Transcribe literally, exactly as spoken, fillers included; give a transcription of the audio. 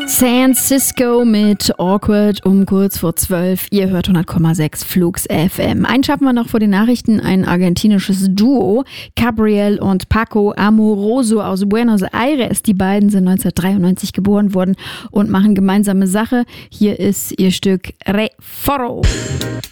San Cisco mit Awkward um kurz vor zwölf. Ihr hört hundert Komma sechs Flux F M. Einen schaffen wir noch vor den Nachrichten. Ein argentinisches Duo, Gabriel und Paco Amoroso aus Buenos Aires. Die beiden sind neunzehnhundertdreiundneunzig geboren worden und machen gemeinsame Sache. Hier ist ihr Stück Re Foro.